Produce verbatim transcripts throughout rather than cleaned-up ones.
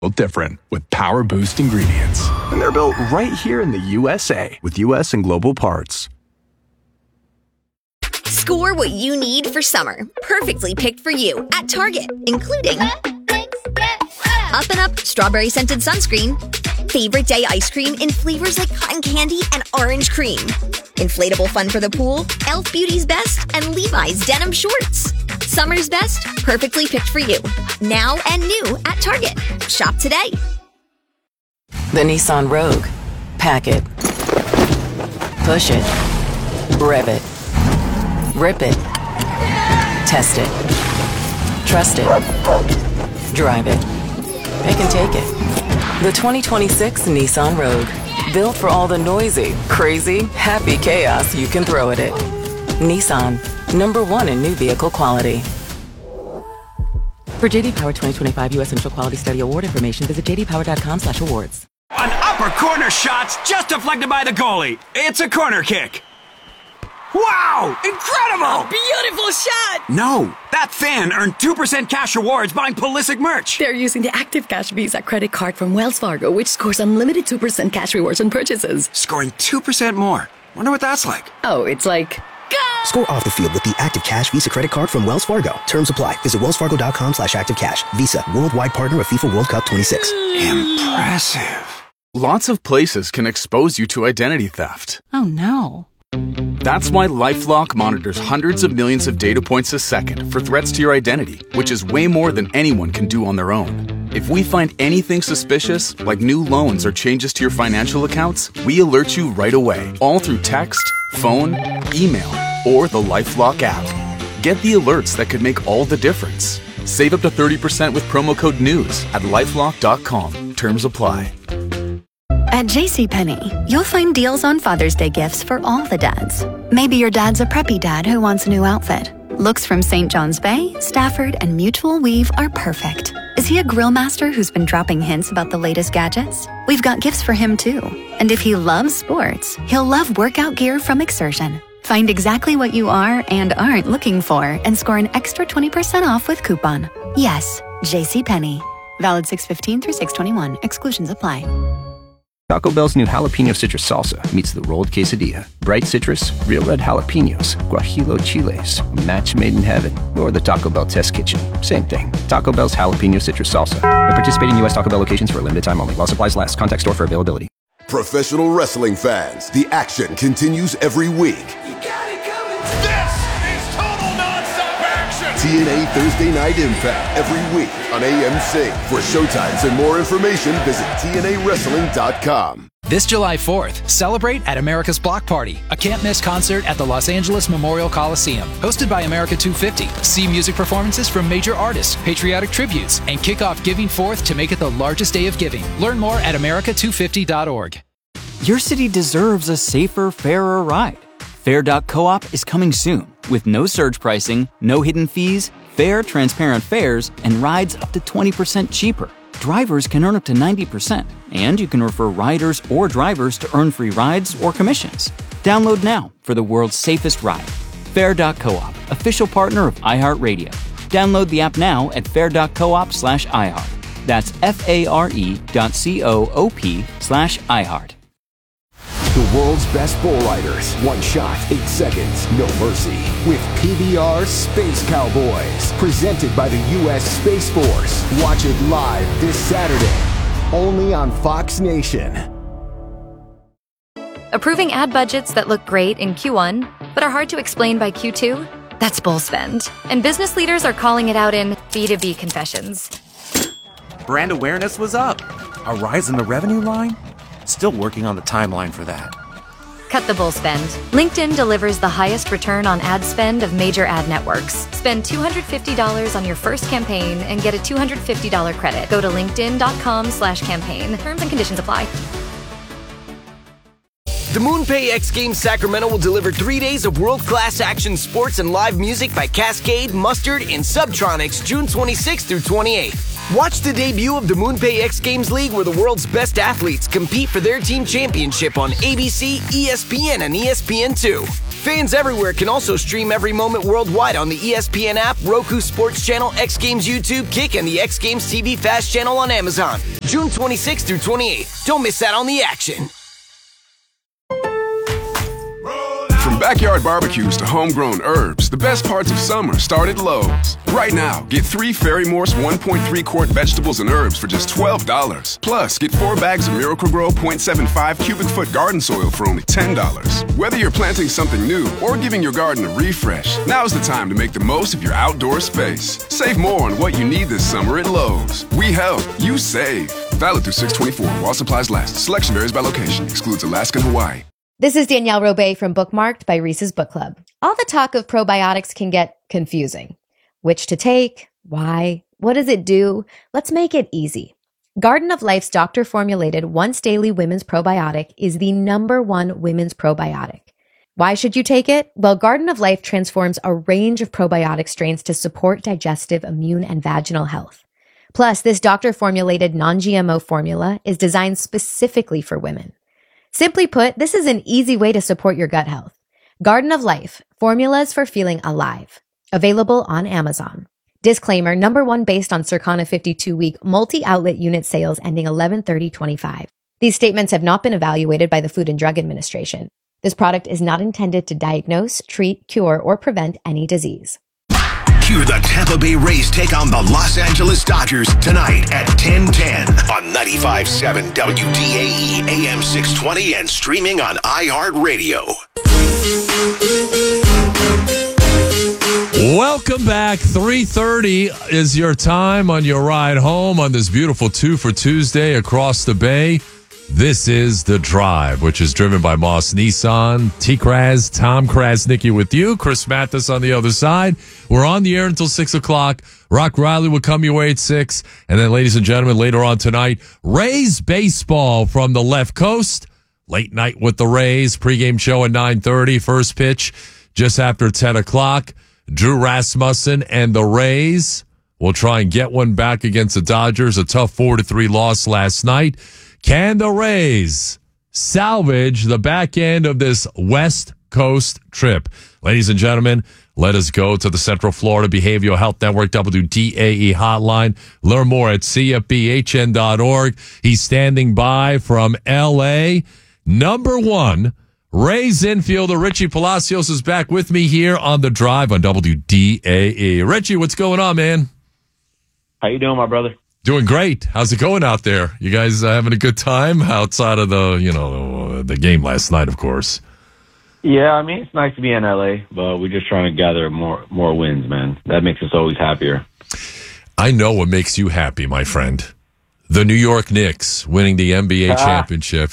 different with Power Boost ingredients. And they're built right here in the U S A with U S and global parts. Score what you need for summer. Perfectly picked for you at Target, including Up and Up strawberry scented sunscreen, favorite day ice cream in flavors like cotton candy and orange cream, inflatable fun for the pool, Elf Beauty's Best, and Levi's denim shorts. Summer's best, perfectly picked for you. Now and new at Target. Shop today. The Nissan Rogue. Pack it. Push it. Rev it. Rip it. Test it. Trust it. Drive it. Pick and take it. The twenty twenty-six Nissan Rogue. Built for all the noisy, crazy, happy chaos you can throw at it. Nissan. Number one in new vehicle quality. For J D Power twenty twenty-five U S Initial Quality Study Award information, visit j d power dot com slash awards. An upper corner shot's just deflected by the goalie. It's a corner kick. Wow! Incredible! A beautiful shot! No, that fan earned two percent cash rewards buying Pulisic merch. They're using the Active Cash Visa credit card from Wells Fargo, which scores unlimited two percent cash rewards on purchases. Scoring two percent more. Wonder what that's like. Oh, it's like... Go! Score off the field with the Active Cash Visa credit card from Wells Fargo. Terms apply. Visit wellsfargo.com slash activecash. Visa, worldwide partner of FIFA World Cup twenty-six. Impressive. Lots of places can expose you to identity theft. Oh, no. That's why LifeLock monitors hundreds of millions of data points a second for threats to your identity, which is way more than anyone can do on their own. If we find anything suspicious, like new loans or changes to your financial accounts, we alert you right away, all through text, phone, email, or the LifeLock app. Get the alerts that could make all the difference. Save up to thirty percent with promo code NEWS at lifelock dot com. Terms apply. At JCPenney, you'll find deals on Father's Day gifts for all the dads. Maybe your dad's a preppy dad who wants a new outfit. Looks from Saint John's Bay, Stafford, and Mutual Weave are perfect. Is he a grill master who's been dropping hints about the latest gadgets? We've got gifts for him too. And if he loves sports, he'll love workout gear from Exertion. Find exactly what you are and aren't looking for and score an extra twenty percent off with coupon. Yes, JCPenney. Valid six fifteen through six twenty-one. Exclusions apply. Taco Bell's new jalapeno citrus salsa meets the rolled quesadilla. Bright citrus, real red jalapenos, guajillo chiles, a match made in heaven, or the Taco Bell test kitchen. Same thing. Taco Bell's jalapeno citrus salsa. At participating U S Taco Bell locations for a limited time only while supplies last. Contact store for availability. Professional wrestling fans, the action continues every week. You got it coming. This is total nonstop action. T N A Thursday Night Impact every week on A M C. For showtimes and more information, visit T N A wrestling dot com. This July fourth, celebrate at America's Block Party, a can't-miss concert at the Los Angeles Memorial Coliseum. Hosted by America two fifty. See music performances from major artists, patriotic tributes, and kick off Giving Fourth to make it the largest day of giving. Learn more at america two fifty dot org. Your city deserves a safer, fairer ride. Fair dot coop is coming soon with no surge pricing, no hidden fees, fair, transparent fares, and rides up to twenty percent cheaper. Drivers can earn up to ninety percent, and you can refer riders or drivers to earn free rides or commissions. Download now for the world's safest ride. Fair dot coop, official partner of iHeartRadio. Download the app now at fair dot coop slash iHeart. That's F-A-R-E dot C-O-O-P slash iHeart. The world's best bull riders. One shot, eight seconds, no mercy. With P B R Space Cowboys. Presented by the U S Space Force. Watch it live this Saturday. Only on Fox Nation. Approving ad budgets that look great in Q one, but are hard to explain by Q two? That's bull spend. And business leaders are calling it out in B two B confessions. Brand awareness was up. A rise in the revenue line? Still working on the timeline for that. Cut the bull spend. LinkedIn delivers the highest return on ad spend of major ad networks. Spend two hundred fifty dollars on your first campaign and get a two hundred fifty dollars credit. Go to linkedin.com slash campaign. Terms and conditions apply. The MoonPay X Games Sacramento will deliver three days of world-class action sports and live music by Cascade, Mustard, and Subtronics June twenty-sixth through twenty-eighth. Watch the debut of the MoonPay X Games League where the world's best athletes compete for their team championship on A B C, E S P N, and E S P N two. Fans everywhere can also stream every moment worldwide on the E S P N app, Roku Sports Channel, X Games YouTube, Kick, and the X Games T V Fast channel on Amazon. June twenty-sixth through twenty-eighth. Don't miss out on the action. From backyard barbecues to homegrown herbs, the best parts of summer start at Lowe's. Right now, get three Fairy Morse one point three quart vegetables and herbs for just twelve dollars. Plus, get four bags of Miracle-Gro point seven five cubic foot garden soil for only ten dollars. Whether you're planting something new or giving your garden a refresh, now's the time to make the most of your outdoor space. Save more on what you need this summer at Lowe's. We help, you save. Valid through six twenty-four while supplies last. Selection varies by location. Excludes Alaska and Hawaii. This is Danielle Robay from Bookmarked by Reese's Book Club. All the talk of probiotics can get confusing. Which to take? Why? What does it do? Let's make it easy. Garden of Life's doctor-formulated once-daily women's probiotic is the number one women's probiotic. Why should you take it? Well, Garden of Life transforms a range of probiotic strains to support digestive, immune, and vaginal health. Plus, this doctor-formulated non-G M O formula is designed specifically for women. Simply put, this is an easy way to support your gut health. Garden of Life, formulas for feeling alive. Available on Amazon. Disclaimer, number one based on Circana fifty-two week multi-outlet unit sales ending eleven thirty twenty-five. These statements have not been evaluated by the Food and Drug Administration. This product is not intended to diagnose, treat, cure, or prevent any disease. Hear the Tampa Bay Rays take on the Los Angeles Dodgers tonight at ten ten on ninety-five point seven W D A E A M six twenty and streaming on iHeartRadio. Welcome back. three thirty is your time on your ride home on this beautiful Two for Tuesday across the bay. This is The Drive, which is driven by Moss Nissan. T-Kraz, Tom Krasnicki with you. Chris Mathis on the other side. We're on the air until six o'clock. Rock Riley will come your way at six. And then, ladies and gentlemen, later on tonight, Rays baseball from the left coast. Late night with the Rays. Pregame show at nine thirty. First pitch just after ten o'clock. Drew Rasmussen and the Rays will try and get one back against the Dodgers. A tough four to three loss last night. Can the Rays salvage the back end of this West Coast trip? Ladies and gentlemen, let us go to the Central Florida Behavioral Health Network W D A E hotline. Learn more at C F B H N dot org. He's standing by from L A. Number one, Rays infielder Richie Palacios is back with me here on The Drive on W D A E. Richie, what's going on, man? How you doing, my brother? Doing great. How's it going out there? You guys uh, having a good time outside of the, you know, the game last night, of course? Yeah, I mean, it's nice to be in L A, but we're just trying to gather more more wins, man. That makes us always happier. I know what makes you happy, my friend. The New York Knicks winning the N B A ah. championship.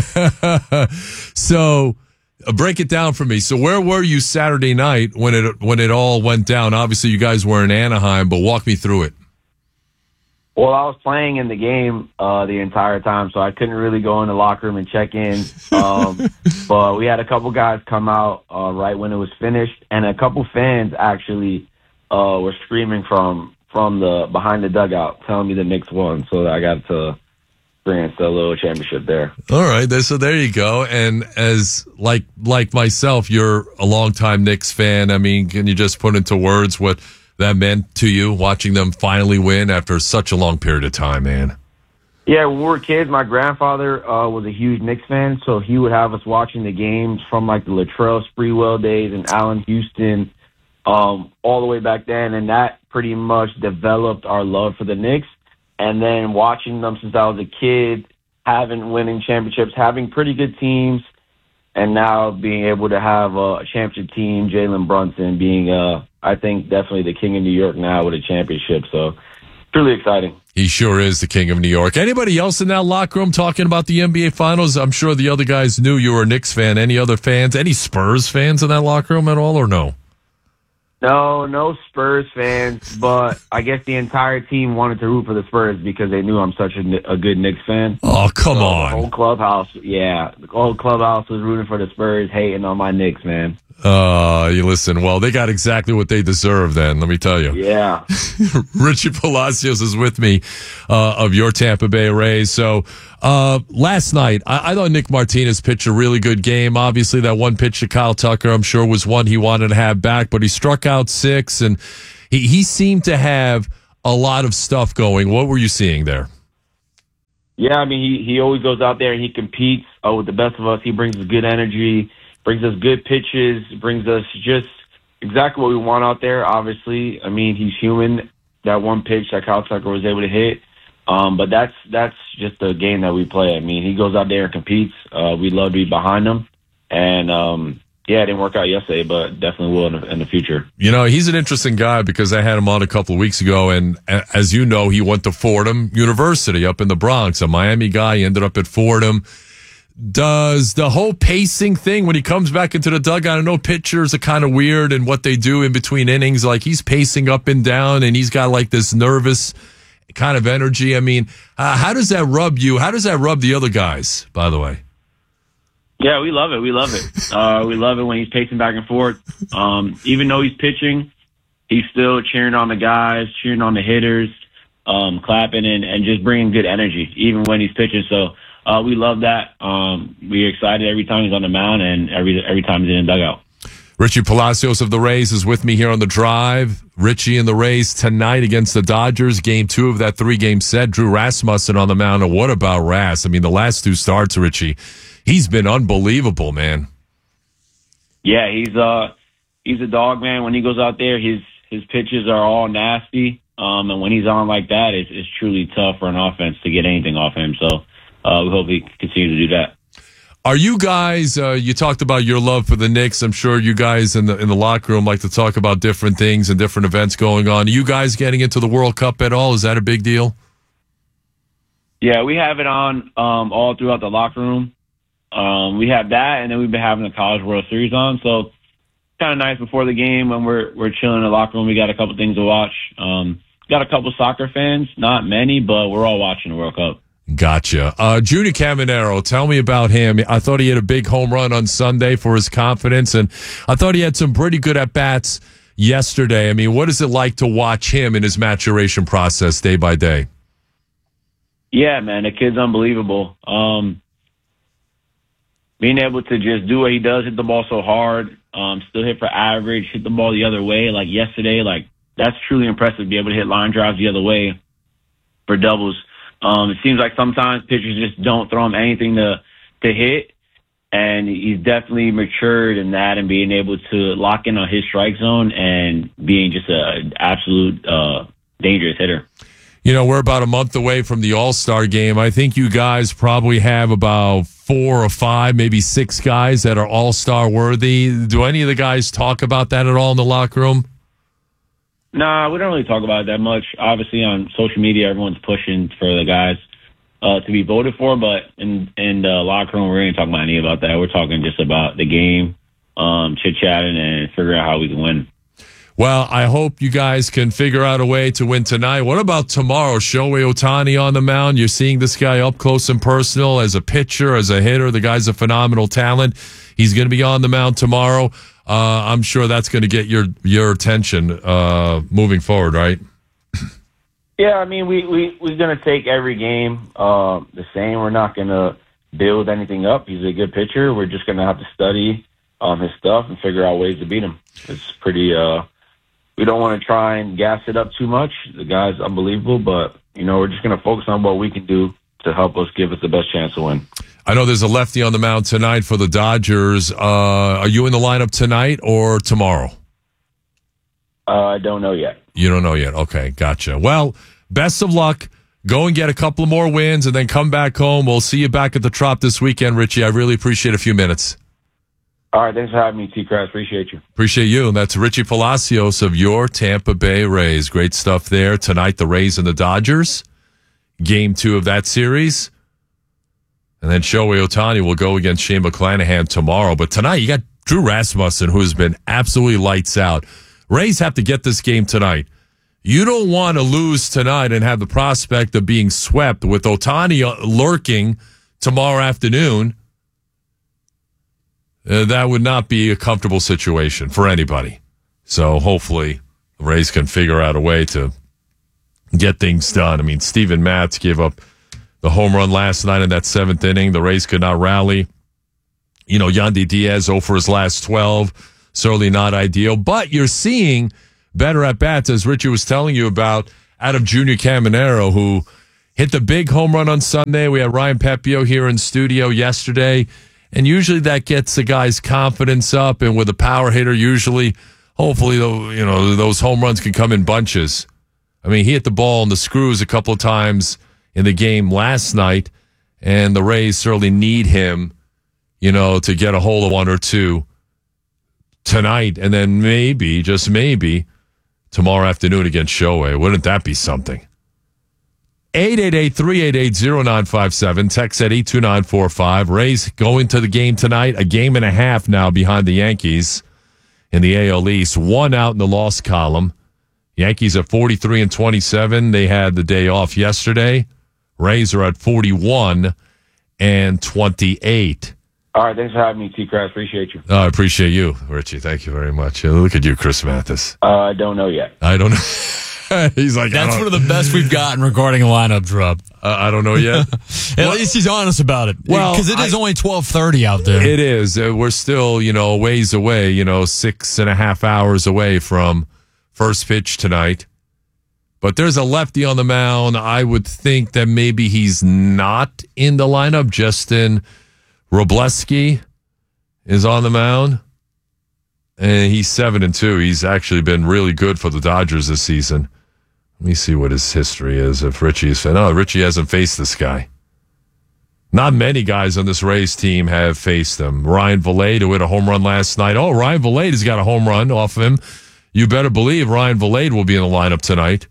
So, uh, break it down for me. So, where were you Saturday night when it when it all went down? Obviously, you guys were in Anaheim, but walk me through it. Well, I was playing in the game uh, the entire time, so I couldn't really go in the locker room and check in. Um, but we had a couple guys come out uh, right when it was finished, and a couple fans actually uh, were screaming from from the behind the dugout, telling me the Knicks won. So I got to experience a little championship there. All right, so there you go. And as like like myself, you're a longtime Knicks fan. I mean, can you just put into words what that meant to you, watching them finally win after such a long period of time, man? Yeah, when we were kids, my grandfather uh, was a huge Knicks fan, so he would have us watching the games from like the Latrell Sprewell days and Allen Houston, um, all the way back then, and that pretty much developed our love for the Knicks. And then watching them since I was a kid, having winning championships, having pretty good teams, and now being able to have a championship team, Jalen Brunson being, uh, I think, definitely the king of New York now with a championship. So, truly exciting. He sure is the king of New York. Anybody else in that locker room talking about the N B A Finals? I'm sure the other guys knew you were a Knicks fan. Any other fans? Any Spurs fans in that locker room at all, or no? No, no Spurs fans, but I guess the entire team wanted to root for the Spurs because they knew I'm such a, a good Knicks fan. Oh, come so on. The whole clubhouse, yeah, the whole clubhouse was rooting for the Spurs, hating on my Knicks, man. Uh, you listen, well, they got exactly what they deserve then, let me tell you. Yeah. Richie Palacios is with me uh, of your Tampa Bay Rays. So uh, last night, I-, I thought Nick Martinez pitched a really good game. Obviously, that one pitch to Kyle Tucker, I'm sure, was one he wanted to have back, but he struck out six, and he, he seemed to have a lot of stuff going. What were you seeing there? Yeah, I mean, he, he always goes out there and he competes uh, with the best of us. He brings us good energy, brings us good pitches, brings us just exactly what we want out there, obviously. I mean, he's human. That one pitch that Kyle Tucker was able to hit. Um, but that's that's just the game that we play. I mean, he goes out there and competes. Uh, we love to be behind him. And, um, yeah, it didn't work out yesterday, but definitely will in the, in the future. You know, he's an interesting guy because I had him on a couple of weeks ago, and as you know, he went to Fordham University up in the Bronx, a Miami guy. He ended up at Fordham. Does the whole pacing thing, when he comes back into the dugout, I know pitchers are kind of weird and what they do in between innings, like he's pacing up and down, and he's got like this nervous kind of energy. I mean, uh, how does that rub you? How does that rub the other guys, by the way? Yeah, we love it. We love it. Uh, we love it when he's pacing back and forth. Um, even though he's pitching, he's still cheering on the guys, cheering on the hitters, um, clapping and, and just bringing good energy, even when he's pitching. So uh, we love that. Um, we're excited every time he's on the mound and every every time he's in the dugout. Richie Palacios of the Rays is with me here on the Drive. Richie and the Rays tonight against the Dodgers, game two of that three-game set. Drew Rasmussen on the mound. And what about Ras? I mean, the last two starts, Richie, he's been unbelievable, man. Yeah, he's uh he's a dog, man. When he goes out there, his his pitches are all nasty. Um, and when he's on like that, it's, it's truly tough for an offense to get anything off him. So uh, we hope he continues to do that. Are you guys, uh, you talked about your love for the Knicks. I'm sure you guys in the in the locker room like to talk about different things and different events going on. Are you guys getting into the World Cup at all? Is that a big deal? Yeah, we have it on um, all throughout the locker room. Um, we have that, and then we've been having the College World Series on. So kind of nice before the game when we're we're chilling in the locker room. We got a couple things to watch. Um, got a couple soccer fans, not many, but we're all watching the World Cup. Gotcha. Uh, Junior Caminero, tell me about him. I thought he had a big home run on Sunday for his confidence, and I thought he had some pretty good at-bats yesterday. I mean, what is it like to watch him in his maturation process day by day? Yeah, man, the kid's unbelievable. Um, being able to just do what he does, hit the ball so hard, um, still hit for average, hit the ball the other way, like yesterday, like that's truly impressive to be able to hit line drives the other way for doubles. Um, it seems like sometimes pitchers just don't throw him anything to to hit, and he's definitely matured in that and being able to lock in on his strike zone and being just an absolute uh, dangerous hitter. You know, we're about a month away from the All-Star game. I think you guys probably have about four or five, maybe six guys that are All-Star worthy. Do any of the guys talk about that at all in the locker room? Nah, we don't really talk about it that much. Obviously, on social media, everyone's pushing for the guys uh, to be voted for, but in in the locker room, we ain't talking about any about that. We're talking just about the game, um, chit-chatting, and figure out how we can win. Well, I hope you guys can figure out a way to win tonight. What about tomorrow? Shohei Ohtani on the mound. You're seeing this guy up close and personal as a pitcher, as a hitter. The guy's a phenomenal talent. He's going to be on the mound tomorrow. Uh, I'm sure that's going to get your your attention uh, moving forward, right? Yeah, I mean, we, we, we're going to take every game uh, the same. We're not going to build anything up. He's a good pitcher. We're just going to have to study um, his stuff and figure out ways to beat him. It's pretty uh, – we don't want to try and gas it up too much. The guy's unbelievable, but, you know, we're just going to focus on what we can do to help us give us the best chance to win. I know there's a lefty on the mound tonight for the Dodgers. Uh, are you in the lineup tonight or tomorrow? Uh, I don't know yet. You don't know yet. Okay, gotcha. Well, best of luck. Go and get a couple of more wins and then come back home. We'll see you back at the Trop this weekend, Richie. I really appreciate a few minutes. All right, thanks for having me, T-Crash. Appreciate you. Appreciate you. And that's Richie Palacios of your Tampa Bay Rays. Great stuff there. Tonight, the Rays and the Dodgers. Game two of that series. And then Shohei Ohtani will go against Shane McClanahan tomorrow. But tonight, you got Drew Rasmussen, who has been absolutely lights out. Rays have to get this game tonight. You don't want to lose tonight and have the prospect of being swept with Ohtani lurking tomorrow afternoon. uh, that would not be a comfortable situation for anybody. So hopefully the Rays can figure out a way to get things done. I mean, Steven Matz gave up the home run last night in that seventh inning. The Rays could not rally. You know, Yandy Diaz zero for his last twelve. Certainly not ideal. But you're seeing better at-bats, as Richie was telling you about, out of Junior Caminero, who hit the big home run on Sunday. We had Ryan Pepio here in studio yesterday. And usually that gets the guy's confidence up. And with a power hitter, usually, hopefully, you know, those home runs can come in bunches. I mean, he hit the ball on the screws a couple of times in the game last night, and the Rays certainly need him, you know, to get a hold of one or two tonight, and then maybe, just maybe, tomorrow afternoon against Shohei. Wouldn't that be something? eight eight eight, three eight eight, zero nine five seven. Text at eight two nine four five. Rays going to the game tonight, a game and a half now behind the Yankees in the A L East. One out in the loss column. Yankees at forty-three and twenty-seven. They had the day off yesterday. Rays are at forty-one and twenty-eight. All right, thanks for having me, T-Crash. Appreciate you. Oh, I appreciate you, Richie. Thank you very much. Uh, Look at you, Chris Mathis. Uh, I don't know yet. I don't know. He's like, that's one of the best we've gotten regarding a lineup drop. Uh, I don't know yet. At well, least he's honest about it. Well, because it is I, only twelve thirty out there. It is. Uh, we're still, you know, a ways away. You know, six and a half hours away from first pitch tonight. But there's a lefty on the mound. I would think that maybe he's not in the lineup. Justin Robleski is on the mound, and he's seven and two. He's actually been really good for the Dodgers this season. Let me see what his history is. If Richie's, no, Richie hasn't faced this guy. Not many guys on this Rays team have faced him. Ryan Vilade, who hit a home run last night. Oh, Ryan Vilade has got a home run off of him. You better believe Ryan Vilade will be in the lineup tonight.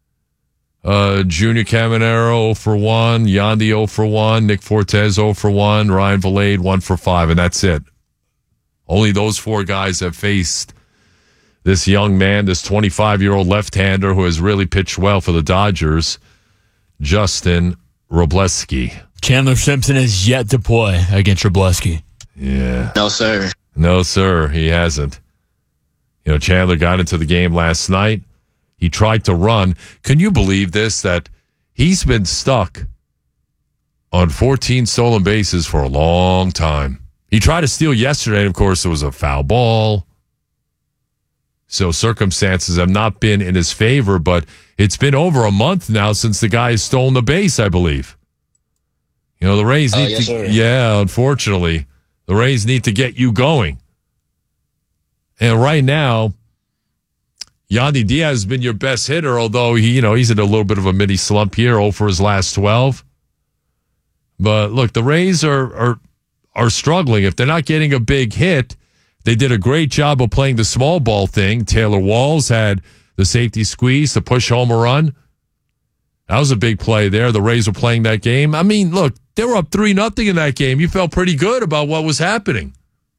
Uh, Junior Caminero zero for one, Yandy zero for one, Nick Fortes zero for one, Ryan Vilade one for five, and that's it. Only those four guys have faced this young man, this twenty-five-year-old left-hander who has really pitched well for the Dodgers, Justin Robleski. Chandler Simpson has yet to play against Robleski. Yeah. No, sir. No, sir, he hasn't. You know, Chandler got into the game last night. He tried to run. Can you believe this, that he's been stuck on fourteen stolen bases for a long time? He tried to steal yesterday, and of course, it was a foul ball. So circumstances have not been in his favor, but it's been over a month now since the guy has stolen the base, I believe. You know, the Rays Oh, need yes, to, sir. yeah, unfortunately, the Rays need to get you going. And right now, Yandy Diaz has been your best hitter, although he, you know, he's in a little bit of a mini slump here, zero for his last twelve. But look, the Rays are are are struggling. If they're not getting a big hit, they did a great job of playing the small ball thing. Taylor Walls had the safety squeeze to push home a run. That was a big play there. The Rays were playing that game. I mean, look, they were up three nothing in that game. You felt pretty good about what was happening.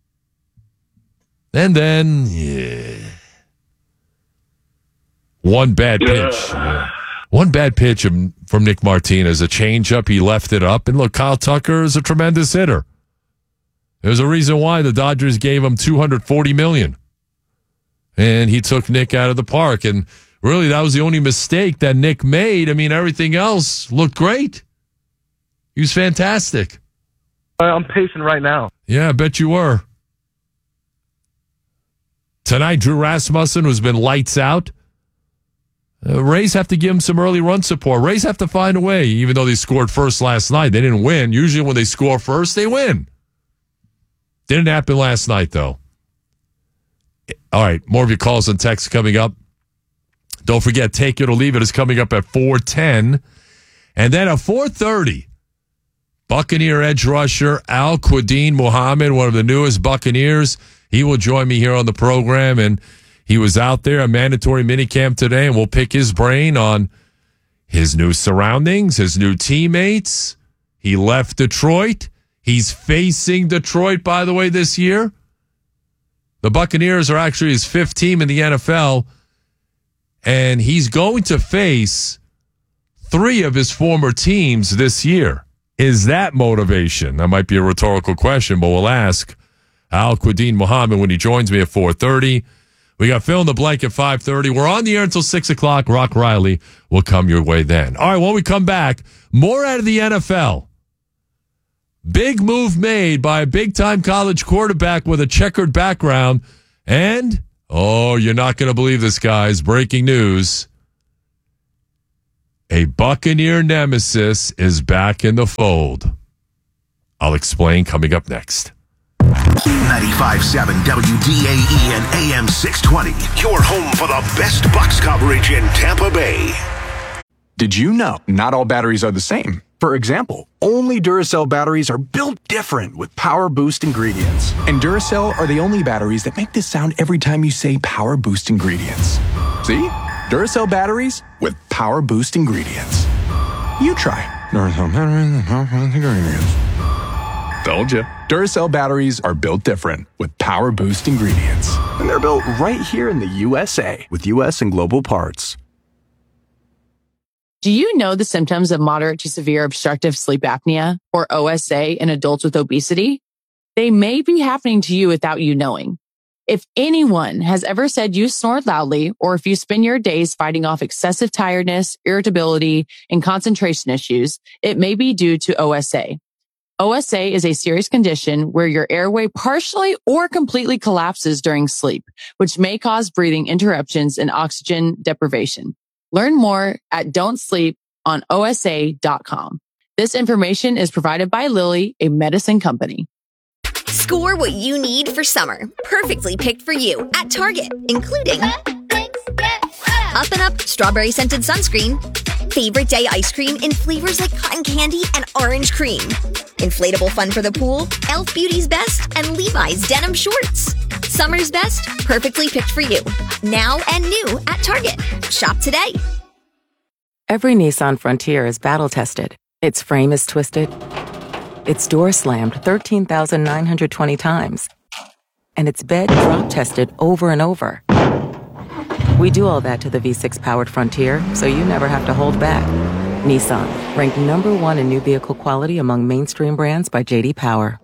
And then, yeah. One bad pitch. Yeah. One bad pitch from Nick Martinez. A changeup. He left it up. And look, Kyle Tucker is a tremendous hitter. There's a reason why the Dodgers gave him two hundred forty million dollars. And he took Nick out of the park. And really, that was the only mistake that Nick made. I mean, everything else looked great. He was fantastic. I'm pacing right now. Yeah, I bet you were. Tonight, Drew Rasmussen, who's been lights out. Uh, Rays have to give him some early run support. Rays have to find a way, even though they scored first last night. They didn't win. Usually when they score first, they win. Didn't happen last night, though. All right, more of your calls and texts coming up. Don't forget, Take It or Leave It is coming up at four ten. And then at four thirty, Buccaneer edge rusher Al-Quadin Muhammad, one of the newest Buccaneers. He will join me here on the program, and he was out there, a mandatory minicamp today, and we'll pick his brain on his new surroundings, his new teammates. He left Detroit. He's facing Detroit, by the way, this year. The Buccaneers are actually his fifth team in the N F L, and he's going to face three of his former teams this year. Is that motivation? That might be a rhetorical question, but we'll ask Al Quadin Muhammad when he joins me at four thirty. We got Phil in the Blank at five thirty. We're on the air until six o'clock. Rock Riley will come your way then. All right, when we come back, more out of the N F L. Big move made by a big-time college quarterback with a checkered background. And, oh, you're not going to believe this, guys. Breaking news. A Buccaneer nemesis is back in the fold. I'll explain coming up next. ninety-five point seven W D A E and A M six twenty. Your home for the best Bucs coverage in Tampa Bay. Did you know not all batteries are the same? For example, only Duracell batteries are built different with Power Boost ingredients. And Duracell are the only batteries that make this sound every time you say Power Boost ingredients. See? Duracell batteries with Power Boost ingredients. You try. Duracell batteries with Power Boost ingredients. Told you. Duracell batteries are built different with Power Boost ingredients. And they're built right here in the U S A with U S and global parts. Do you know the symptoms of moderate to severe obstructive sleep apnea, or O S A, in adults with obesity? They may be happening to you without you knowing. If anyone has ever said you snore loudly, or if you spend your days fighting off excessive tiredness, irritability, and concentration issues, it may be due to O S A. O S A is a serious condition where your airway partially or completely collapses during sleep, which may cause breathing interruptions and oxygen deprivation. Learn more at don't sleep on O S A dot com. This information is provided by Lilly, a medicine company. Score what you need for summer, perfectly picked for you at Target, including Up and Up strawberry scented sunscreen, favorite day ice cream in flavors like cotton candy and orange cream, inflatable fun for the pool, Elf Beauty's Best, and Levi's denim shorts. Summer's best, perfectly picked for you. Now and new at Target. Shop today. Every Nissan Frontier is battle-tested. Its frame is twisted. Its door slammed thirteen thousand nine hundred twenty times. And its bed drop-tested over and over. We do all that to the V six powered Frontier, so you never have to hold back. Nissan, ranked number one in new vehicle quality among mainstream brands by J D Power.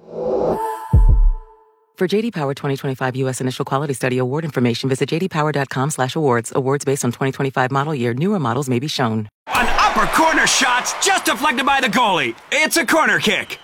For J D Power twenty twenty-five U S Initial Quality Study award information, visit j d power dot com slash awards. Awards based on twenty twenty-five model year. Newer models may be shown. An upper corner shot's just deflected by the goalie. It's a corner kick.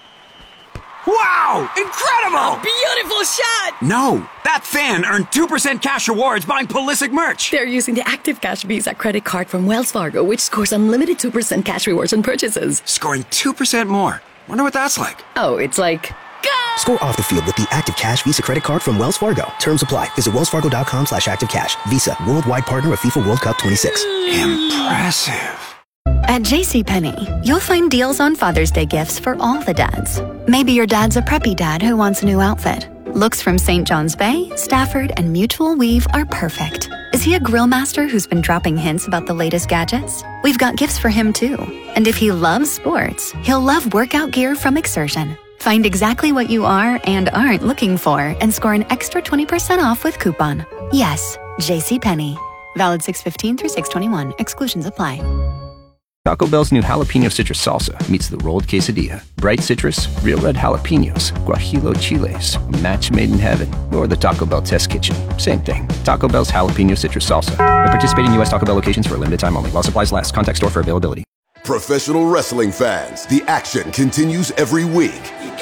Wow! Incredible! Beautiful shot! No, that fan earned two percent cash rewards buying Pulisic merch. They're using the Active Cash Visa credit card from Wells Fargo, which scores unlimited two percent cash rewards on purchases. Scoring two percent more. Wonder what that's like. Oh, it's like... Score off the field with the Active Cash Visa credit card from Wells Fargo. Terms apply. Visit wells fargo dot com slash active cash. Visa, worldwide partner of FIFA World Cup twenty-six. Impressive. At JCPenney, you'll find deals on Father's Day gifts for all the dads. Maybe your dad's a preppy dad who wants a new outfit. Looks from Saint John's Bay, Stafford, and Mutual Weave are perfect. Is he a grill master who's been dropping hints about the latest gadgets? We've got gifts for him too. And if he loves sports, he'll love workout gear from Exertion. Find exactly what you are and aren't looking for and score an extra twenty percent off with coupon. Yes, JCPenney. Valid six fifteen through six twenty-one. Exclusions apply. Taco Bell's new jalapeno citrus salsa meets the rolled quesadilla. Bright citrus, real red jalapenos, guajillo chiles, a match made in heaven. Or the Taco Bell test kitchen. Same thing. Taco Bell's jalapeno citrus salsa. At participating U S Taco Bell locations for a limited time only. While supplies last. Contact store for availability. Professional wrestling fans, the action continues every week.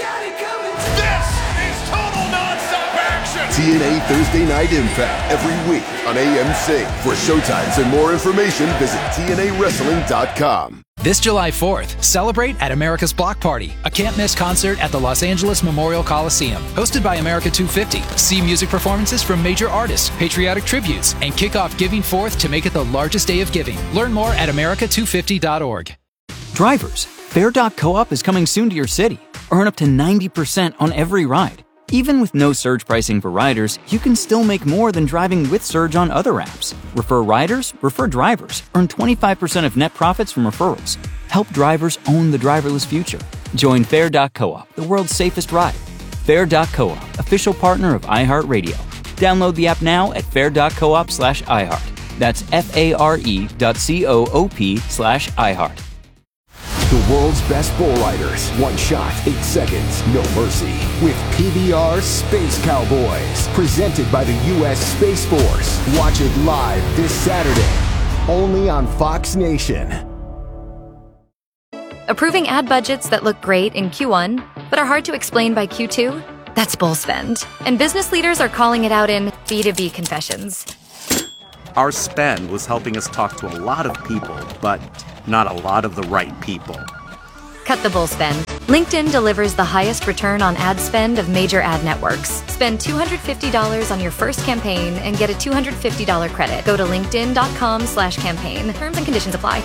This is total nonstop action. T N A Thursday Night Impact every week on A M C. For showtimes and more information, visit T N A wrestling dot com. This July fourth, celebrate at America's Block Party, a can't-miss concert at the Los Angeles Memorial Coliseum. Hosted by America two fifty. See music performances from major artists, patriotic tributes, and kick off Giving Fourth to make it the largest day of giving. Learn more at america two fifty dot org. Drivers, Fare dot coop is coming soon to your city. Earn up to ninety percent on every ride. Even with no surge pricing for riders, you can still make more than driving with Surge on other apps. Refer riders, refer drivers. Earn twenty-five percent of net profits from referrals. Help drivers own the driverless future. Join Fare dot coop, the world's safest ride. Fare dot coop, official partner of iHeartRadio. Download the app now at fare dot coop slash iHeart. That's F A R E dot C O O P slash iHeart. The world's best bull riders. One shot, eight seconds, no mercy. With P B R Space Cowboys. Presented by the U S Space Force. Watch it live this Saturday. Only on Fox Nation. Approving ad budgets that look great in Q one, but are hard to explain by Q two? That's bull spend. And business leaders are calling it out in B two B confessions. Our spend was helping us talk to a lot of people, but not a lot of the right people. Cut the bull spend. LinkedIn delivers the highest return on ad spend of major ad networks. Spend two hundred fifty dollars on your first campaign and get a two hundred fifty dollars credit. Go to linkedin.com slash campaign. Terms and conditions apply.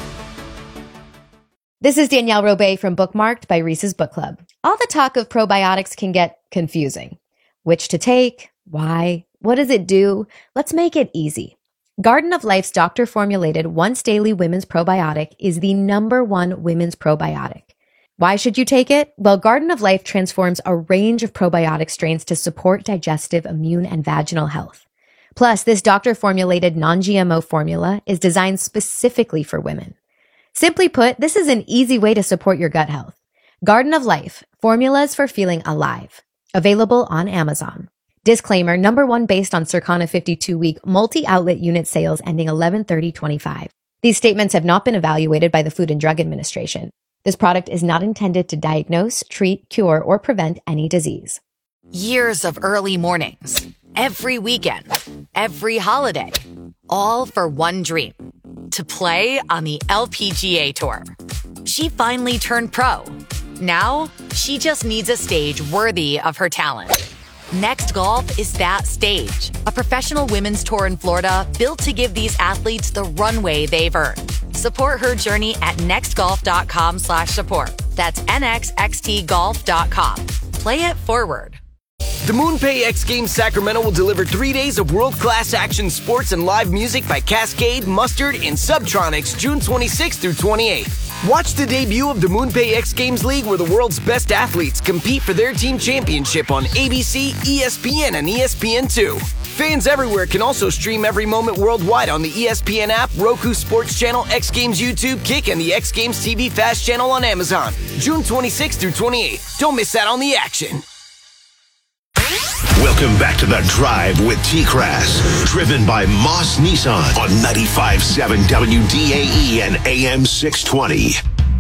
This is Danielle Robay from Bookmarked by Reese's Book Club. All the talk of probiotics can get confusing. Which to take? Why? What does it do? Let's make it easy. Garden of Life's doctor-formulated once-daily women's probiotic is the number one women's probiotic. Why should you take it? Well, Garden of Life transforms a range of probiotic strains to support digestive, immune, and vaginal health. Plus, this doctor-formulated non-G M O formula is designed specifically for women. Simply put, this is an easy way to support your gut health. Garden of Life, formulas for feeling alive. Available on Amazon. Disclaimer, number one based on Circana fifty-two week multi-outlet unit sales ending eleven thirty twenty-five. These statements have not been evaluated by the Food and Drug Administration. This product is not intended to diagnose, treat, cure, or prevent any disease. Years of early mornings, every weekend, every holiday, all for one dream, to play on the L P G A Tour. She finally turned pro. Now, she just needs a stage worthy of her talent. Next Golf is that stage, a professional women's tour in Florida built to give these athletes the runway they've earned. Support her journey at nextgolf.com slash support. That's nxxt golf dot com. Play it forward. The MoonPay X Games Sacramento will deliver three days of world-class action sports and live music by Cascade, Mustard, and Subtronics June twenty-sixth through twenty-eighth. Watch the debut of the MoonPay X Games League where the world's best athletes compete for their team championship on A B C, E S P N, and E S P N two. Fans everywhere can also stream every moment worldwide on the E S P N app, Roku Sports Channel, X Games YouTube, Kick, and the X Games T V Fast Channel on Amazon. June twenty-sixth through twenty-eighth. Don't miss out on the action. Welcome back to The Drive with T-Crass, driven by Moss Nissan on ninety-five point seven W D A E and A M six twenty.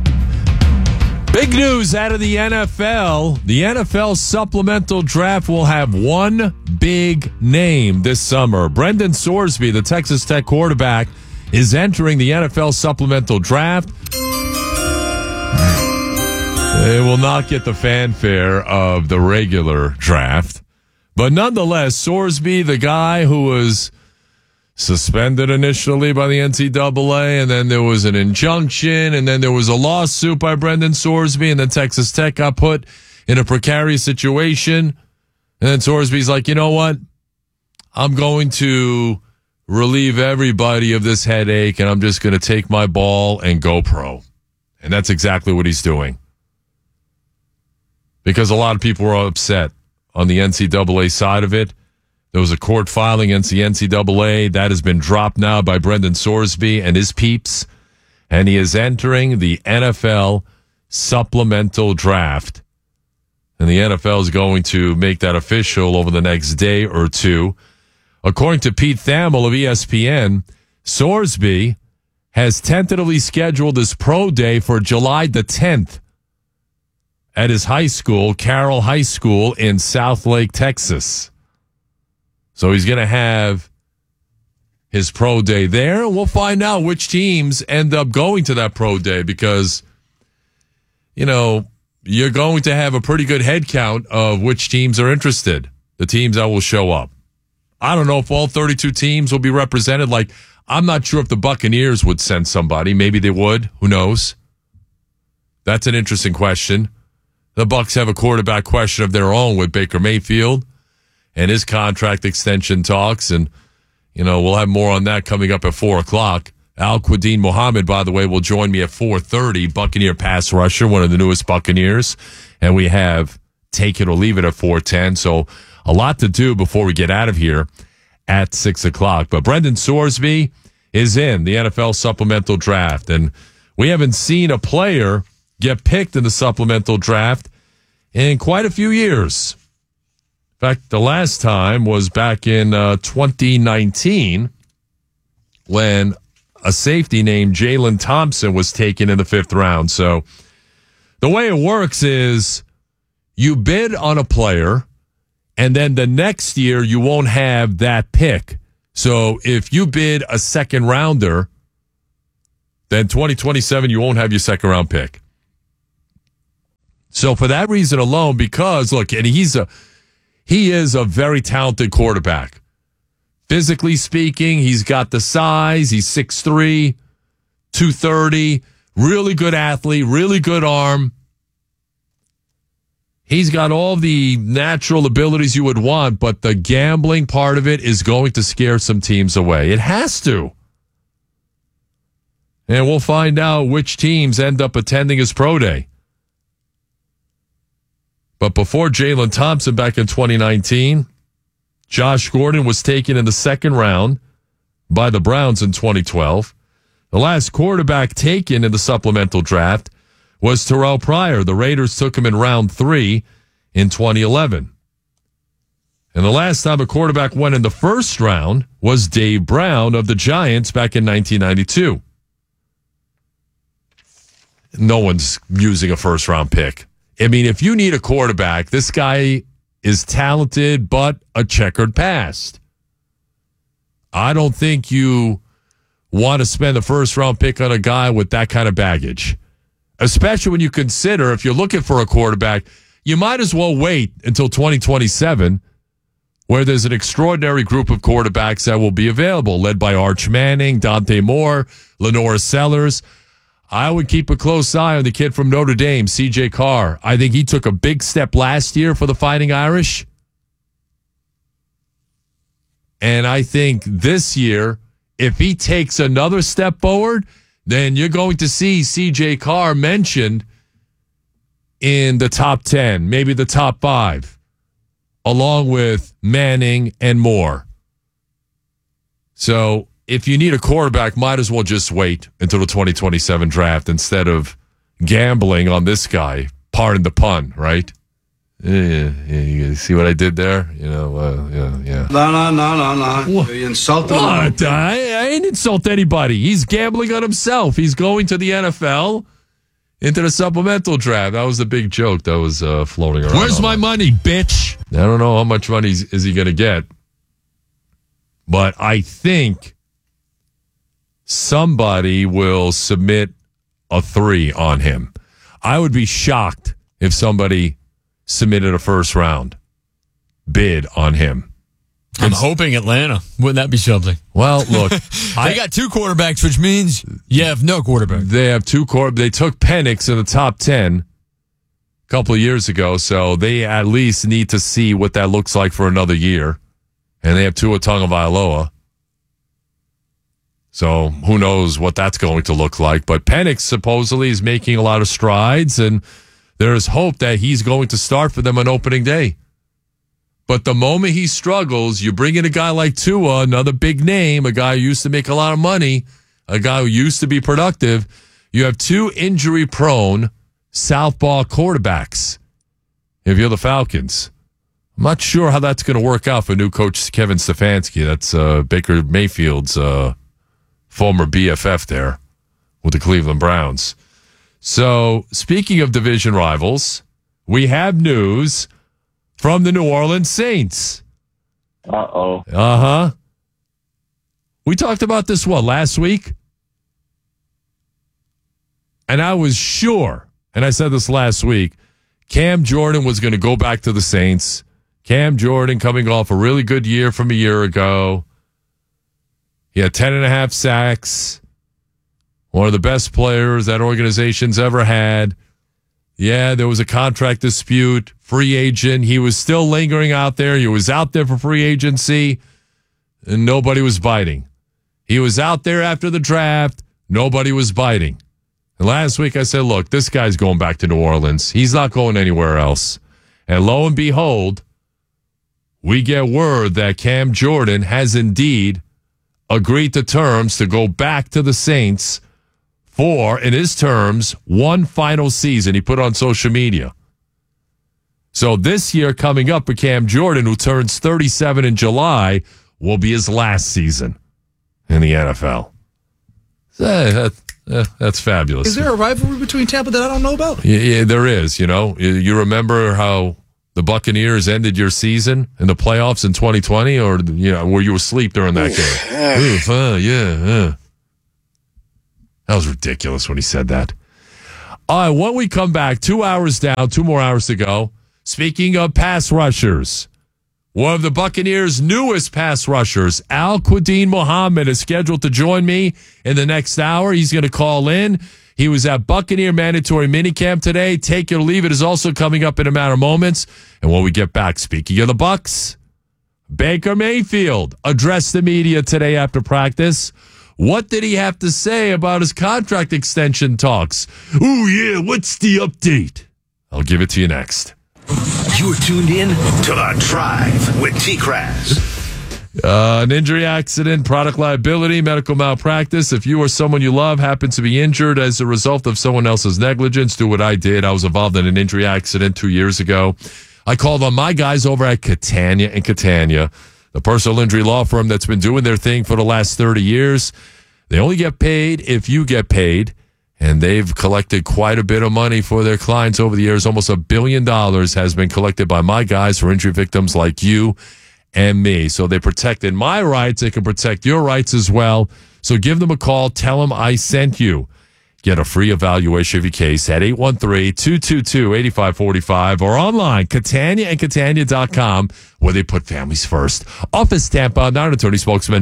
Big news out of the N F L. The N F L supplemental draft will have one big name this summer. Brendan Sorsby, the Texas Tech quarterback, is entering the N F L supplemental draft. It will not get the fanfare of the regular draft. But nonetheless, Sorsby, the guy who was suspended initially by the N C double A, and then there was an injunction, and then there was a lawsuit by Brendan Sorsby, and then Texas Tech got put in a precarious situation. And then Sorsby's like, you know what? I'm going to relieve everybody of this headache, and I'm just going to take my ball and go pro. And that's exactly what he's doing. Because a lot of people were upset on the N C double A side of it. There was a court filing against the N C double A. That has been dropped now by Brendan Sorsby and his peeps. And he is entering the N F L supplemental draft. And the N F L is going to make that official over the next day or two. According to Pete Thamel of E S P N, Sorsby has tentatively scheduled his pro day for July the tenth. At his high school, Carroll High School in Southlake, Texas. So he's going to have his pro day there. We'll find out which teams end up going to that pro day because, you know, you're going to have a pretty good head count of which teams are interested, the teams that will show up. I don't know if all thirty-two teams will be represented. Like, I'm not sure if the Buccaneers would send somebody. Maybe they would. Who knows? That's an interesting question. The Bucs have a quarterback question of their own with Baker Mayfield and his contract extension talks. And, you know, we'll have more on that coming up at four o'clock. Al-Quadin Muhammad, by the way, will join me at four thirty. Buccaneer pass rusher, one of the newest Buccaneers. And we have Take It or Leave It at four ten. So a lot to do before we get out of here at six o'clock. But Brendan Sorsby is in the N F L supplemental draft. And We haven't seen a player get picked in the supplemental draft in quite a few years. In fact, the last time was back in uh, twenty nineteen when a safety named Jalen Thompson was taken in the fifth round. So the way it works is you bid on a player, and then the next year you won't have that pick. So if you bid a second rounder, then twenty twenty-seven you won't have your second round pick. So for that reason alone, because look, and he's a he is a very talented quarterback. Physically speaking, he's got the size. He's six three, two thirty, really good athlete, really good arm. He's got all the natural abilities you would want, but the gambling part of it is going to scare some teams away. It has to. And we'll find out which teams end up attending his pro day. But before Jalen Thompson back in twenty nineteen, Josh Gordon was taken in the second round by the Browns in twenty twelve. The last quarterback taken in the supplemental draft was Terrell Pryor. The Raiders took him in round three in twenty eleven. And the last time a quarterback went in the first round was Dave Brown of the Giants back in nineteen ninety-two. No one's using a first-round pick. I mean, if you need a quarterback, this guy is talented, but a checkered past. I don't think you want to spend a first-round pick on a guy with that kind of baggage, especially when you consider if you're looking for a quarterback, you might as well wait until twenty twenty-seven, where there's an extraordinary group of quarterbacks that will be available, led by Arch Manning, Dante Moore, Lenora Sellers. I would keep a close eye on the kid from Notre Dame, C J Carr. I think he took a big step last year for the Fighting Irish. And I think this year, if he takes another step forward, then you're going to see C J Carr mentioned in the top ten, maybe the top five, along with Manning and Moore. So if you need a quarterback, might as well just wait until the twenty twenty-seven draft instead of gambling on this guy. Pardon the pun, right? Yeah, yeah, you see what I did there? You know, uh, yeah, yeah. No, no, no, no, no. You insulted him. What? I, I didn't insult anybody. He's gambling on himself. He's going to the N F L into the supplemental draft. That was the big joke that was uh, floating around. Where's my money, bitch? I don't know how much money is, is he going to get. But I think somebody will submit a three on him. I would be shocked if somebody submitted a first round bid on him. I'm it's, hoping Atlanta. Wouldn't that be something? Well, look. they I, got two quarterbacks, which means you have no quarterback. They have two quarterbacks. They took Penix in the top ten a couple of years ago, so they at least need to see what that looks like for another year. And they have Tua Tagovailoa. So who knows what that's going to look like. But Penix supposedly is making a lot of strides, and there is hope that he's going to start for them on opening day. But the moment he struggles, you bring in a guy like Tua, another big name, a guy who used to make a lot of money, a guy who used to be productive. You have two injury-prone southpaw quarterbacks if you're the Falcons. I'm not sure how that's going to work out for new coach Kevin Stefanski. That's uh, Baker Mayfield's uh, former B F F there with the Cleveland Browns. So, speaking of division rivals, we have news from the New Orleans Saints. Uh-oh. Uh-huh. We talked about this, what, last week? And I was sure, and I said this last week, Cam Jordan was going to go back to the Saints. Cam Jordan coming off a really good year from a year ago. He had ten and a half sacks. One of the best players that organization's ever had. Yeah, there was a contract dispute, free agent. He was still lingering out there. He was out there for free agency, and nobody was biting. He was out there after the draft. Nobody was biting. And last week I said, look, this guy's going back to New Orleans. He's not going anywhere else. And lo and behold, we get word that Cam Jordan has indeed agreed to terms to go back to the Saints for, in his terms, one final season. He put on social media. So this year coming up for Cam Jordan, who turns thirty-seven in July, will be his last season in the N F L. Eh, that, eh, that's fabulous. Is there a rivalry between Tampa that I don't know about? Yeah, yeah, there is. You know, you, you remember how the Buccaneers ended your season in the playoffs in twenty twenty, or you know, were you asleep during that game? Oof, uh, yeah, uh. That was ridiculous when he said that. All right, when we come back, two hours down, two more hours to go. Speaking of pass rushers, one of the Buccaneers' newest pass rushers, Al-Quadin Muhammad, is scheduled to join me in the next hour. He's going to call in. He was at Buccaneer Mandatory Minicamp today. Take it or leave it is also coming up in a matter of moments. And when we get back, speaking of the Bucs, Baker Mayfield addressed the media today after practice. What did he have to say about his contract extension talks? Ooh, yeah, what's the update? I'll give it to you next. You're tuned in to The Drive with T-Craz. Uh, an injury accident, product liability, medical malpractice. If you or someone you love happens to be injured as a result of someone else's negligence, do what I did. I was involved in an injury accident two years ago. I called on my guys over at Catania and Catania, the personal injury law firm that's been doing their thing for the last thirty years. They only get paid if you get paid. And they've collected quite a bit of money for their clients over the years. Almost a billion dollars has been collected by my guys for injury victims like you and me. So they protected my rights. They can protect your rights as well. So give them a call. Tell them I sent you. Get a free evaluation of your case at eight one three, two two two, eight five four five or online, Catania and Catania dot com, where they put families first. Office Tampa, not an attorney spokesman.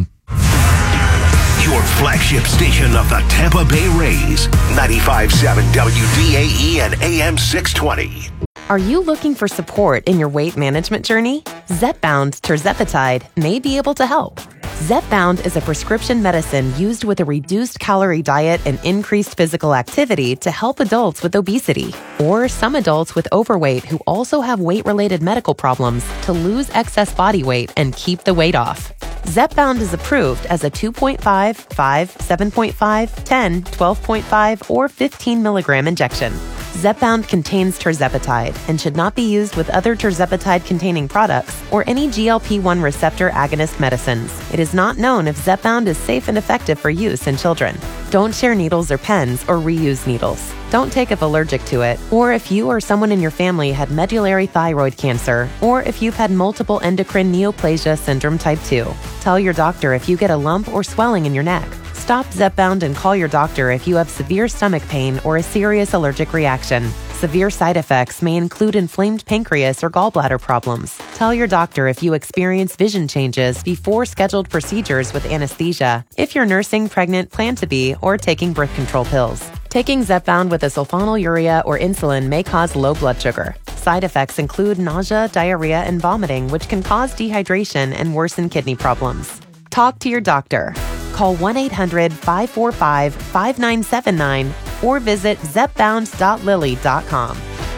Your flagship station of the Tampa Bay Rays, ninety-five point seven W D A E and A M six twenty. Are you looking for support in your weight management journey? Zepbound Tirzepatide may be able to help. Zepbound is a prescription medicine used with a reduced calorie diet and increased physical activity to help adults with obesity or some adults with overweight who also have weight-related medical problems to lose excess body weight and keep the weight off. Zepbound is approved as a two point five, five, seven point five, ten, twelve point five, or fifteen milligram injection. Zepbound contains tirzepatide and should not be used with other tirzepatide-containing products or any G L P one receptor agonist medicines. It is not known if Zepbound is safe and effective for use in children. Don't share needles or pens or reuse needles. Don't take if allergic to it, or if you or someone in your family had medullary thyroid cancer, or if you've had multiple endocrine neoplasia syndrome type two. Tell your doctor if you get a lump or swelling in your neck. Stop Zepbound and call your doctor if you have severe stomach pain or a serious allergic reaction. Severe side effects may include inflamed pancreas or gallbladder problems. Tell your doctor if you experience vision changes before scheduled procedures with anesthesia, if you're nursing, pregnant, plan to be, or taking birth control pills. Taking Zepbound with a sulfonylurea or insulin may cause low blood sugar. Side effects include nausea, diarrhea, and vomiting, which can cause dehydration and worsen kidney problems. Talk to your doctor. Call one eight hundred, five four five, five nine seven nine or visit zepbound dot lilly dot com.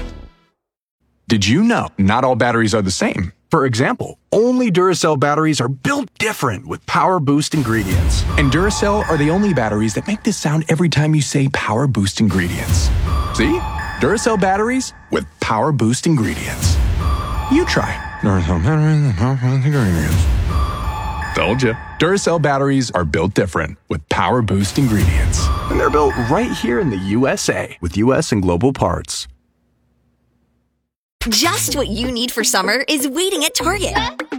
Did you know not all batteries are the same? For example, only Duracell batteries are built different with Power Boost ingredients. And Duracell are the only batteries that make this sound every time you say Power Boost ingredients. See? Duracell batteries with Power Boost ingredients. You try. Duracell batteries with Power Boost ingredients. Told you. Duracell batteries are built different with Power Boost ingredients. And they're built right here in the U S A with U S and Global Parts. Just what you need for summer is waiting at Target.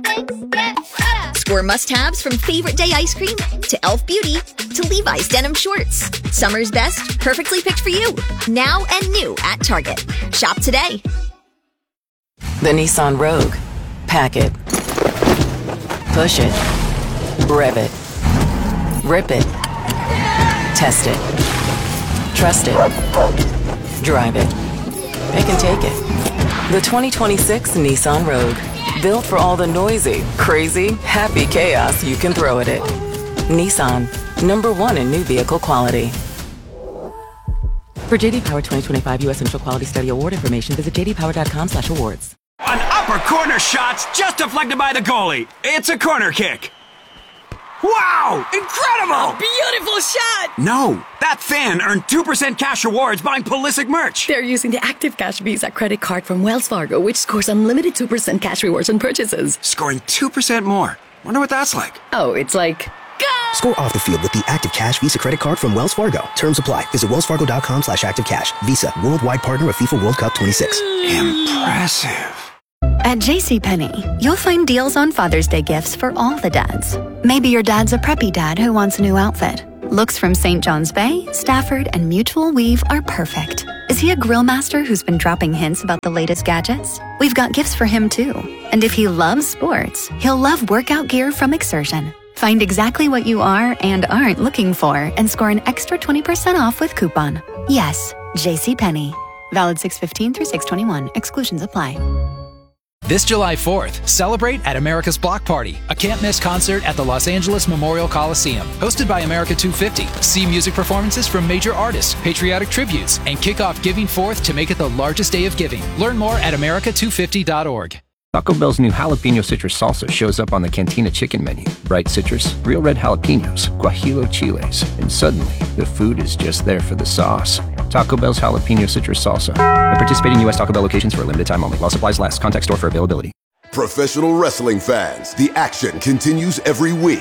Score must-haves from Favorite Day ice cream to e l f Beauty to Levi's denim shorts. Summer's best, perfectly picked for you. Now and new at Target. Shop today. The Nissan Rogue. Pack it. Push it. Rev it. Rip it. Test it. Trust it. Drive it. Pick and take it. The twenty twenty-six Nissan Rogue. Built for all the noisy, crazy, happy chaos you can throw at it. Nissan. Number one in new vehicle quality. For J D Power twenty twenty-five U S Initial Quality Study Award information, visit j d power dot com slash awards. An upper corner shot's just deflected by the goalie. It's a corner kick. Wow! Incredible! Beautiful shot! No, that fan earned two percent cash rewards buying Pulisic merch. They're using the Active Cash Visa credit card from Wells Fargo, which scores unlimited two percent cash rewards on purchases. Scoring two percent more. Wonder what that's like. Oh, it's like... Go! Score off the field with the Active Cash Visa credit card from Wells Fargo. Terms apply. Visit wellsfargo.com slash activecash. Visa, worldwide partner of FIFA World Cup twenty-six. Impressive. At JCPenney, you'll find deals on Father's Day gifts for all the dads. Maybe your dad's a preppy dad who wants a new outfit. Looks from Saint John's Bay, Stafford, and Mutual Weave are perfect. Is he a grill master who's been dropping hints about the latest gadgets? We've got gifts for him too. And if he loves sports, he'll love workout gear from Exertion. Find exactly what you are and aren't looking for and score an extra twenty percent off with coupon. Yes, JCPenney. Valid six fifteen through six twenty-one. Exclusions apply. This July fourth, celebrate at America's Block Party, a can't-miss concert at the Los Angeles Memorial Coliseum. Hosted by America two fifty. See music performances from major artists, patriotic tributes, and kick off Giving Fourth to make it the largest day of giving. Learn more at america two fifty dot org. Taco Bell's new jalapeno citrus salsa shows up on the Cantina chicken menu. Bright citrus, real red jalapenos, guajillo chiles, and suddenly the food is just there for the sauce. Taco Bell's jalapeno citrus salsa. At participating U S Taco Bell locations for a limited time only. While supplies last. Contact store for availability. Professional wrestling fans, the action continues every week.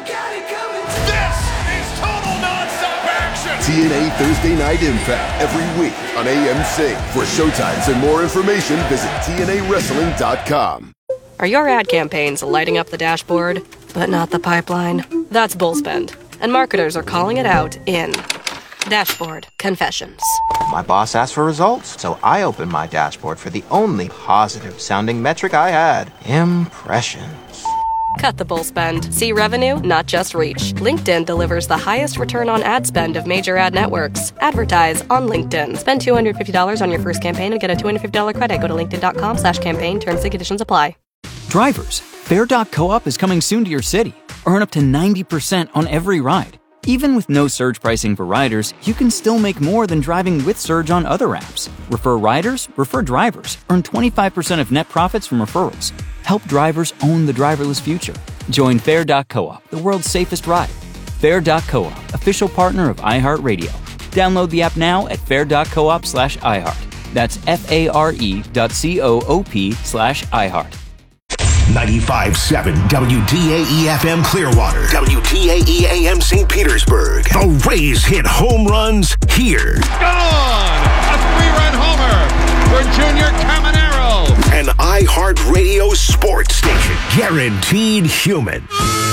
This is total nonstop action. T N A Thursday Night Impact every week on A M C. For showtimes and more information, visit T N A wrestling dot com. Are your ad campaigns lighting up the dashboard, but not the pipeline? That's Bullspend, and marketers are calling it out in Dashboard Confessions. My boss asked for results, so I opened my dashboard for the only positive-sounding metric I had: impressions. Cut the bull spend. See revenue, not just reach. LinkedIn delivers the highest return on ad spend of major ad networks. Advertise on LinkedIn. Spend two hundred fifty dollars on your first campaign and get a two hundred fifty dollars credit. Go to linkedin.com slash campaign. Terms and conditions apply. Drivers, Fair dot co-op is coming soon to your city. Earn up to ninety percent on every ride. Even with no surge pricing for riders, you can still make more than driving with surge on other apps. Refer riders, refer drivers. Earn twenty-five percent of net profits from referrals. Help drivers own the driverless future. Join Fair dot co-op, the world's safest ride. Fair dot co-op, official partner of iHeartRadio. Download the app now at fair dot coop slash iHeart. That's F-A-R-E dot C-O-O-P slash iHeart. ninety-five point seven W T A E F M Clearwater, W T A E A M Saint Petersburg. The Rays hit home runs here. Gone! A three-run homer for Junior Caminero. An iHeartRadio sports station. Guaranteed human.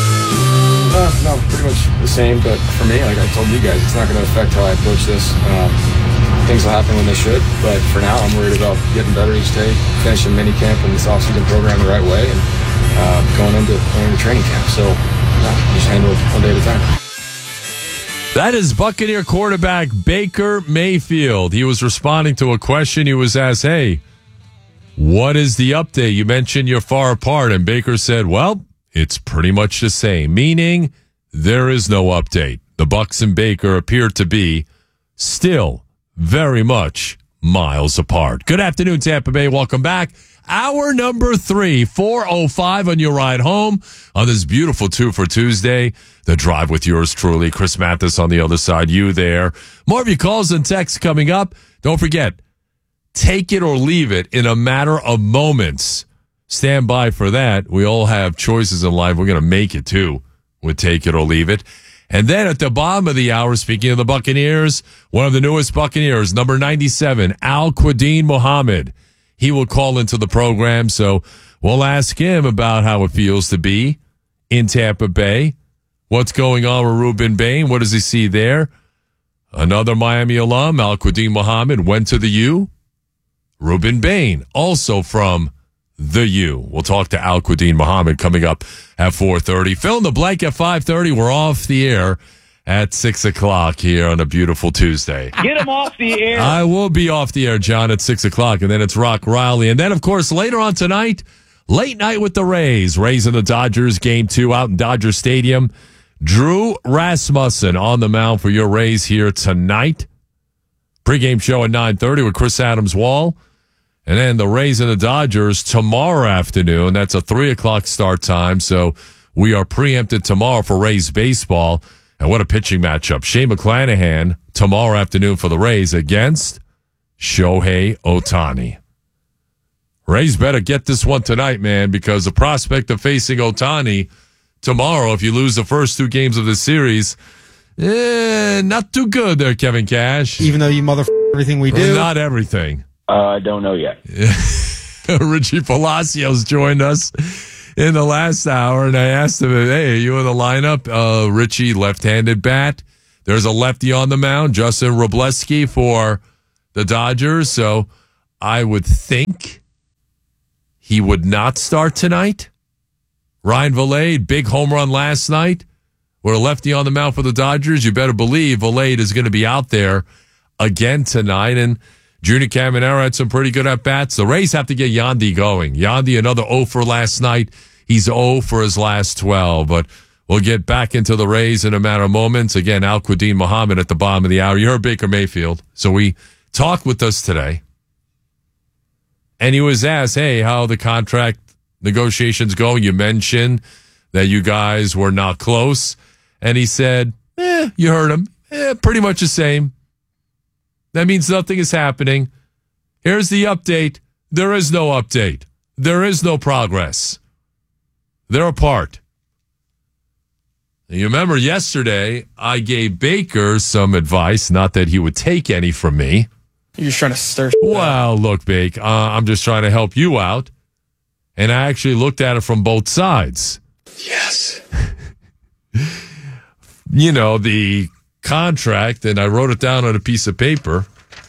Uh, no, pretty much the same, but for me, like I told you guys, it's not going to affect how I approach this. Um, things will happen when they should, but for now, I'm worried about getting better each day, finishing minicamp and this offseason program the right way, and uh, going into, going into training camp. So, uh, just handle it one day at a time. That is Buccaneer quarterback Baker Mayfield. He was responding to a question he was asked, hey, what is the update? You mentioned you're far apart, and Baker said, well, it's pretty much the same, meaning there is no update. The Bucs and Baker appear to be still very much miles apart. Good afternoon, Tampa Bay. Welcome back. Hour number three, four oh five on your ride home on this beautiful two for Tuesday. The drive with yours truly, Chris Mathis on the other side. You there. More of your calls and texts coming up. Don't forget, take it or leave it in a matter of moments. Stand by for that. We all have choices in life. We're going to make it too with take it or leave it. And then at the bottom of the hour, speaking of the Buccaneers, one of the newest Buccaneers, number ninety-seven, Al-Quadin Muhammad. He will call into the program, so we'll ask him about how it feels to be in Tampa Bay. What's going on with Ruben Bain? What does he see there? Another Miami alum, Al-Quadin Muhammad, went to the U. Ruben Bain, also from the U. We'll talk to Al-Quadin Muhammad coming up at four thirty. Fill in the blank at five thirty. We're off the air at six o'clock here on a beautiful Tuesday. Get him off the air. I will be off the air, John, at six o'clock, and then it's Rock Riley. And then, of course, later on tonight, late night with the Rays. Rays and the Dodgers, game two out in Dodger Stadium. Drew Rasmussen on the mound for your Rays here tonight. Pre-game show at nine thirty with Chris Adams-Wall. And then the Rays and the Dodgers tomorrow afternoon. That's a three o'clock start time. So we are preempted tomorrow for Rays baseball. And what a pitching matchup. Shane McClanahan tomorrow afternoon for the Rays against Shohei Ohtani. Rays better get this one tonight, man, because the prospect of facing Ohtani tomorrow, if you lose the first two games of the series, eh, not too good there, Kevin Cash. Even though you mother everything we do. Not everything. Uh, I don't know yet. Richie Palacios joined us in the last hour, and I asked him, hey, are you in the lineup? Uh, Richie, left-handed bat. There's a lefty on the mound, Justin Robleski for the Dodgers, so I would think he would not start tonight. Ryan Valade, big home run last night. With a lefty on the mound for the Dodgers, you better believe Valade is going to be out there again tonight. And Junior Caminero had some pretty good at-bats. The Rays have to get Yandy going. Yandy, another oh for last night. He's oh for his last twelve. But we'll get back into the Rays in a matter of moments. Again, Al-Quadin Muhammad at the bottom of the hour. You heard Baker Mayfield. So we talked with us today. And he was asked, hey, how are the contract negotiations going? You mentioned that you guys were not close. And he said, eh, you heard him. Eh, pretty much the same. That means nothing is happening. Here's the update. There is no update. There is no progress. They're apart. You remember yesterday, I gave Baker some advice, not that he would take any from me. You're just trying to stir. Well, look, Bake, uh, I'm just trying to help you out. And I actually looked at it from both sides. Yes. You know, the contract, and I wrote it down on a piece of paper.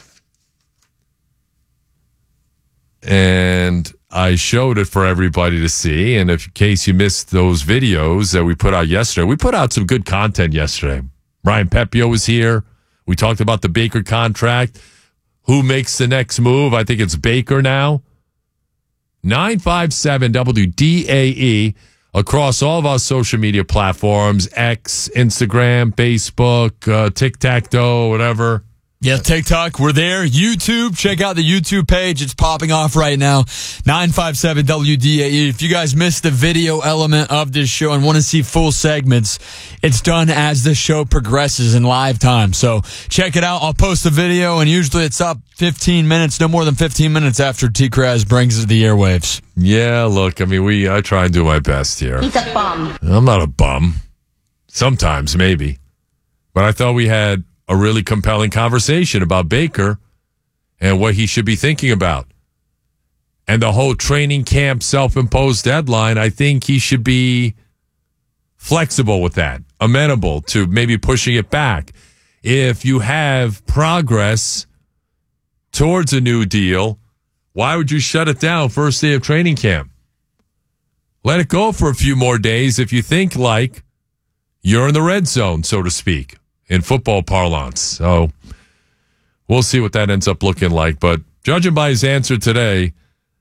And I showed it for everybody to see. And if, in case you missed those videos that we put out yesterday, we put out some good content yesterday. Ryan Pepio was here. We talked about the Baker contract. Who makes the next move? I think it's Baker now. nine five seven W D A E across all of our social media platforms, X, Instagram, Facebook, uh, Tic-Tac-Toe, whatever. Yeah, TikTok, we're there. YouTube, check out the YouTube page. It's popping off right now. nine five seven W D A E. If you guys missed the video element of this show and want to see full segments, it's done as the show progresses in live time. So check it out. I'll post the video, and usually it's up fifteen minutes, no more than fifteen minutes after T-Kraz brings it to the airwaves. Yeah, look, I mean, we I try and do my best here. He's a bum. I'm not a bum. Sometimes, maybe. But I thought we had a really compelling conversation about Baker and what he should be thinking about. And the whole training camp self-imposed deadline, I think he should be flexible with that, amenable to maybe pushing it back. If you have progress towards a new deal, why would you shut it down first day of training camp? Let it go for a few more days if you think like you're in the red zone, so to speak, in football parlance. So we'll see what that ends up looking like. But judging by his answer today,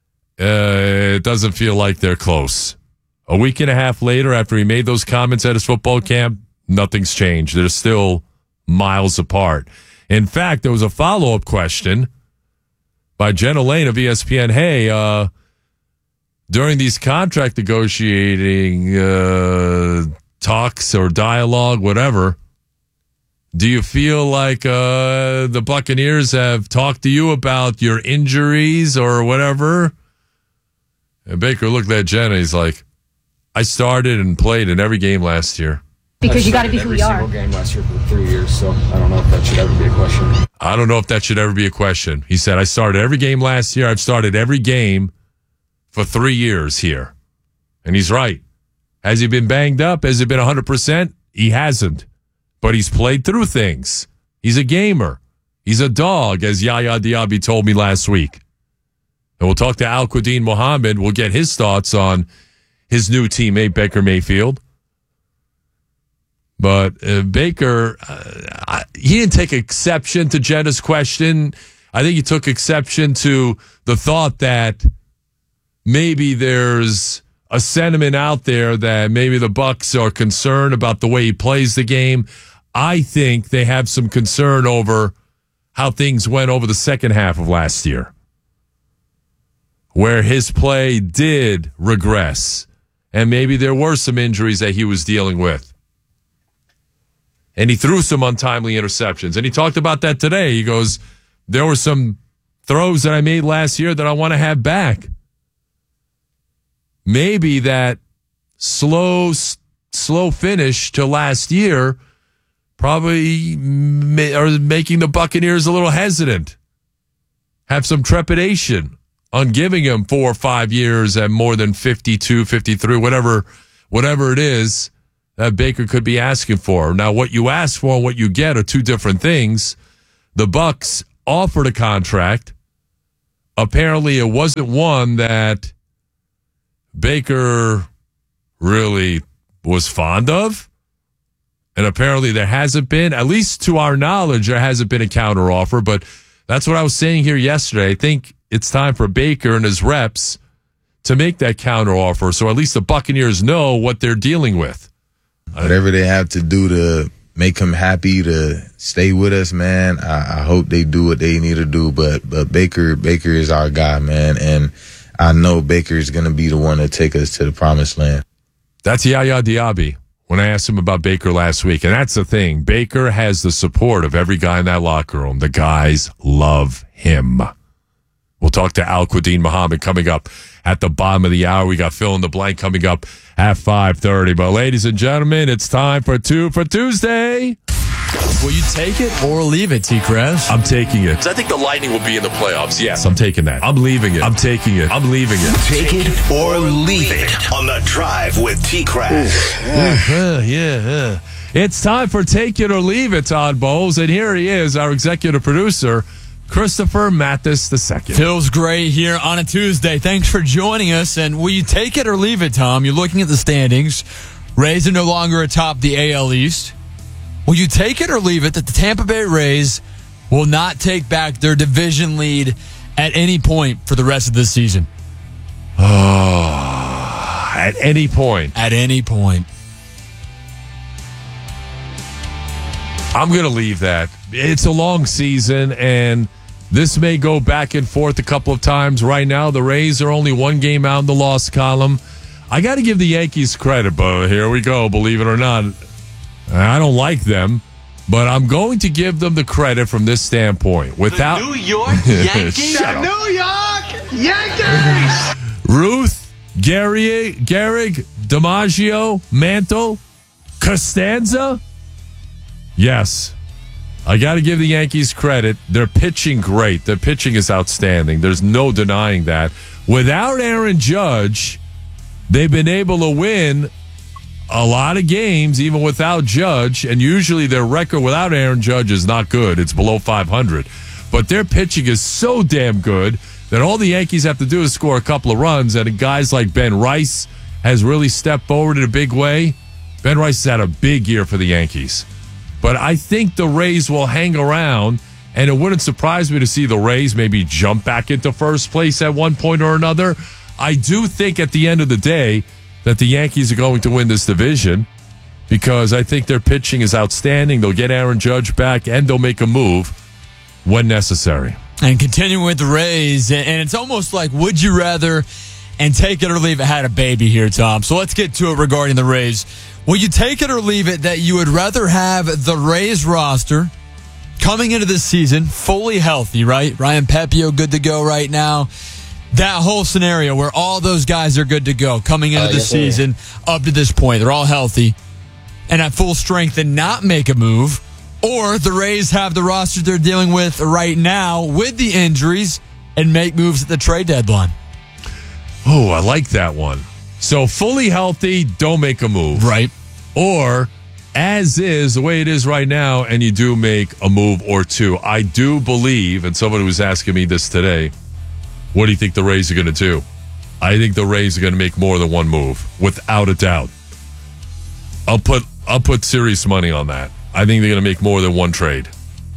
uh, it doesn't feel like they're close. A week and a half later, after he made those comments at his football camp, nothing's changed. They're still miles apart. In fact, there was a follow-up question by Jenna Lane of E S P N. Hey, uh, during these contract negotiating uh, talks or dialogue, whatever, do you feel like uh, the Buccaneers have talked to you about your injuries or whatever? And Baker looked at Jenna. He's like, I started and played in every game last year. Because you got to be who you are. Every single game last year for three years, so I don't know if that should ever be a question. I don't know if that should ever be a question. He said, I started every game last year. I've started every game for three years here. And he's right. Has he been banged up? Has it been one hundred percent? He hasn't. But he's played through things. He's a gamer. He's a dog, as Yaya Diaby told me last week. And we'll talk to Al-Quadin Muhammad. We'll get his thoughts on his new teammate, Baker Mayfield. But uh, Baker, uh, I, he didn't take exception to Jenna's question. I think he took exception to the thought that maybe there's a sentiment out there that maybe the Bucs are concerned about the way he plays the game. I think they have some concern over how things went over the second half of last year, where his play did regress and maybe there were some injuries that he was dealing with. And he threw some untimely interceptions. And he talked about that today. He goes, there were some throws that I made last year that I want to have back. Maybe that slow, slow finish to last year probably ma- are making the Buccaneers a little hesitant. Have some trepidation on giving him four or five years at more than fifty-two, fifty-three, whatever, whatever it is that Baker could be asking for. Now, what you ask for and what you get are two different things. The Bucs offered a contract. Apparently, it wasn't one that Baker really was fond of. And apparently there hasn't been, at least to our knowledge, there hasn't been a counteroffer. But that's what I was saying here yesterday. I think it's time for Baker and his reps to make that counteroffer, so at least the Buccaneers know what they're dealing with. Whatever they have to do to make him happy to stay with us, man, I, I hope they do what they need to do. But but Baker Baker is our guy, man, and I know Baker is going to be the one to take us to the promised land. That's Yaya Diaby when I asked him about Baker last week. And that's the thing. Baker has the support of every guy in that locker room. The guys love him. We'll talk to Al-Quadin Muhammad coming up at the bottom of the hour. We got Fill in the Blank coming up at five thirty. But ladies and gentlemen, it's time for Two for Tuesday. Will you take it or leave it, T-Krez? I'm taking it. I think the Lightning will be in the playoffs. Yes, I'm taking that. I'm leaving it. I'm taking it. I'm leaving it. Take it or leave it on The Drive with T-Krez. Yeah, yeah, yeah. It's time for Take It or Leave It, Todd Bowles. And here he is, our executive producer, Christopher Mathis the second. Feels great here on a Tuesday. Thanks for joining us. And will you take it or leave it, Tom? You're looking at the standings. Rays are no longer atop the A L East. Will you take it or leave it that the Tampa Bay Rays will not take back their division lead at any point for the rest of this season? Oh, at any point. At any point. I'm going to leave that. It's a long season, and this may go back and forth a couple of times. Right now, the Rays are only one game out in the loss column. I got to give the Yankees credit, but here we go, believe it or not. I don't like them, but I'm going to give them the credit from this standpoint. Without the New York Yankees. Shut up. New York Yankees. Ruth, Gary, Gehrig, DiMaggio, Mantle, Costanza. Yes. I got to give the Yankees credit. They're pitching great. Their pitching is outstanding. There's no denying that. Without Aaron Judge, they've been able to win a lot of games, even without Judge, and usually their record without Aaron Judge is not good. It's below five hundred. But their pitching is so damn good that all the Yankees have to do is score a couple of runs, and guys like Ben Rice has really stepped forward in a big way. Ben Rice has had a big year for the Yankees. But I think the Rays will hang around, and it wouldn't surprise me to see the Rays maybe jump back into first place at one point or another. I do think at the end of the day that the Yankees are going to win this division because I think their pitching is outstanding. They'll get Aaron Judge back, and they'll make a move when necessary. And continuing with the Rays, and it's almost like would you rather and take it or leave it had a baby here, Tom. So let's get to it regarding the Rays. Will you take it or leave it that you would rather have the Rays roster coming into this season fully healthy, right? Ryan Pepiot good to go right now. That whole scenario where all those guys are good to go coming into uh, the yes, season sir. Up to this point. They're all healthy and at full strength and not make a move. Or the Rays have the roster they're dealing with right now with the injuries and make moves at the trade deadline. Oh, I like that one. So fully healthy, don't make a move. Right. Or as is, the way it is right now, and you do make a move or two. I do believe, and somebody was asking me this today, what do you think the Rays are going to do? I think the Rays are going to make more than one move, without a doubt. I'll put I'll put serious money on that. I think they're going to make more than one trade.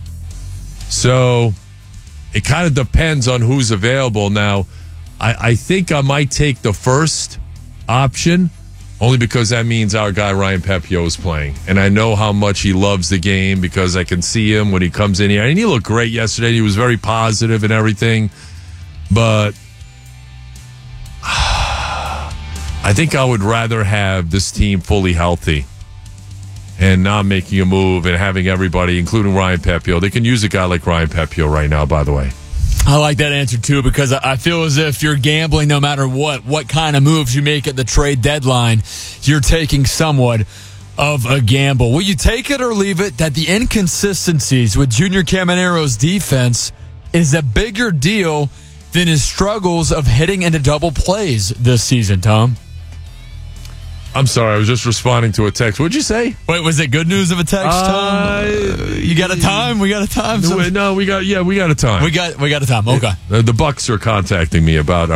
So it kind of depends on who's available. Now, I, I think I might take the first option, only because that means our guy Ryan Pepiot is playing. And I know how much he loves the game because I can see him when he comes in here. And he looked great yesterday. He was very positive and everything. But I I think I would rather have this team fully healthy and not making a move and having everybody, including Ryan Pepio. They can use a guy like Ryan Pepio right now, by the way. I like that answer, too, because I feel as if you're gambling no matter what, what kind of moves you make at the trade deadline, you're taking somewhat of a gamble. Will you take it or leave it that the inconsistencies with Junior Camanero's defense is a bigger deal than his struggles of hitting into double plays this season, Tom? I'm sorry, I was just responding to a text. What'd you say? Wait, was it good news of a text, Tom? Uh, you got a time? We got a time? No, no, we got, yeah, we got a time. We got, we got a time. Okay. The, the Bucks are contacting me about